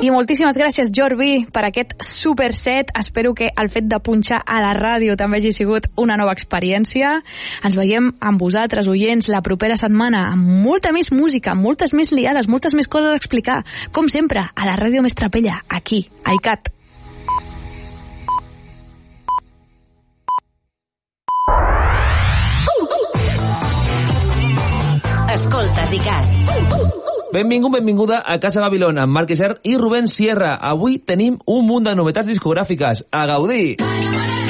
I moltíssimes gràcies, Jordi, per aquest super set. Espero que el fet de punxar a la ràdio també hagi sigut una nova experiència. Ens veiem amb vosaltres, oients, la propera setmana amb molta més música, moltes més liades, moltes més coses a explicar. Com sempre, a la ràdio més trapella, aquí, a ICAT. Escoltes ICAT. Benvingut, benvinguda a Casa Babilón amb Marc Isern i Rubén Sierra. Avui tenim un munt de novetats discogràfiques. A gaudir!